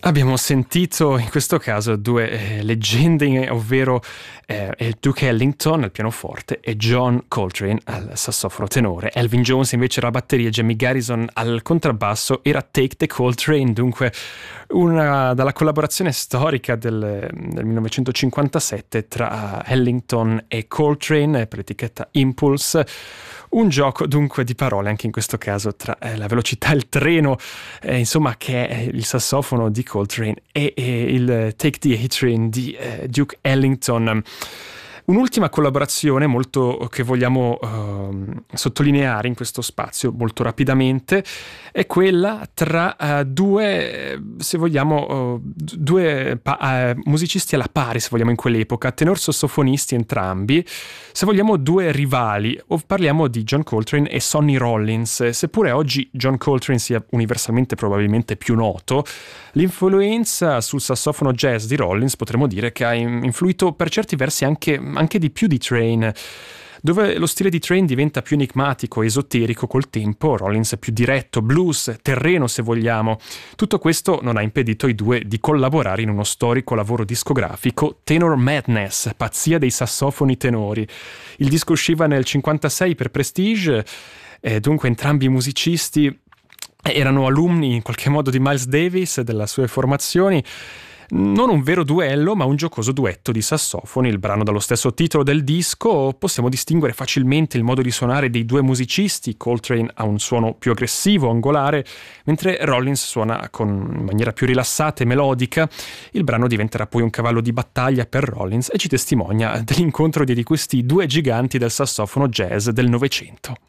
Abbiamo sentito in questo caso due leggende, ovvero il Duke Ellington al pianoforte e John Coltrane al sassofono tenore. Elvin Jones invece alla batteria, Jimmy Garrison al contrabbasso. Era Take the Coltrane, dunque dalla collaborazione storica del 1957 tra Ellington e Coltrane per l'etichetta Impulse. Un gioco dunque di parole anche in questo caso tra la velocità, il treno, insomma, che è il sassofono di Coltrane e il Take the A-Train di Duke Ellington. Un'ultima collaborazione molto che vogliamo sottolineare in questo spazio molto rapidamente è quella tra due, se vogliamo, musicisti alla pari, se vogliamo, in quell'epoca, tenor sassofonisti entrambi, se vogliamo due rivali, o parliamo di John Coltrane e Sonny Rollins. Seppure oggi John Coltrane sia universalmente probabilmente più noto, l'influenza sul sassofono jazz di Rollins potremmo dire che ha influito per certi versi anche di più di Train, dove lo stile di Train diventa più enigmatico, esoterico col tempo. Rollins è più diretto, blues, terreno se vogliamo. Tutto questo non ha impedito ai due di collaborare in uno storico lavoro discografico, Tenor Madness, pazzia dei sassofoni tenori. Il disco usciva nel 1956 per Prestige, dunque entrambi i musicisti erano alunni in qualche modo di Miles Davis e delle sue formazioni. Non un vero duello, ma un giocoso duetto di sassofoni. Il brano dallo stesso titolo del disco. Possiamo distinguere facilmente il modo di suonare dei due musicisti. Coltrane ha un suono più aggressivo, angolare, mentre Rollins suona in maniera più rilassata e melodica. Il brano diventerà poi un cavallo di battaglia per Rollins e ci testimonia dell'incontro di questi due giganti del sassofono jazz del Novecento.